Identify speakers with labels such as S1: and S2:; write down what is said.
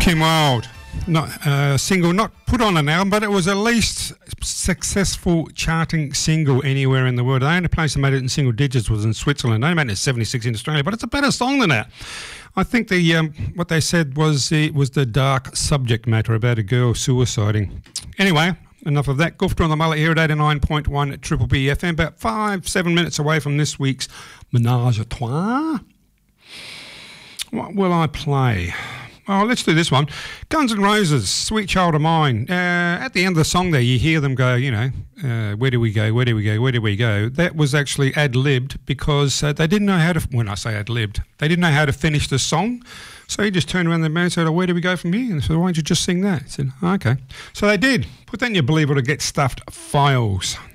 S1: Tim Wilde, not single, not put on an album, but it was the least successful charting single anywhere in the world. The only place that made it in single digits was in Switzerland. They only made it 76 in Australia, but it's a better song than that. I think the what they said was it was the dark subject matter about a girl suiciding. Anyway, enough of that. Goofter on the Mullet here at 89.1 Triple B FM, about 5-7 minutes away from this week's Menage a Trois. What will I play? Oh, let's do this one. Guns N' Roses, Sweet Child of Mine. At the end of the song there, you hear them go, you know, where do we go, where do we go, where do we go? That was actually ad-libbed because they didn't know how to, when I say ad-libbed, they didn't know how to finish the song. So he just turned around the band and said, oh, where do we go from here? And I said, why don't you just sing that? I said, oh, okay. So they did. Put that in your Believe It or Get Stuffed files.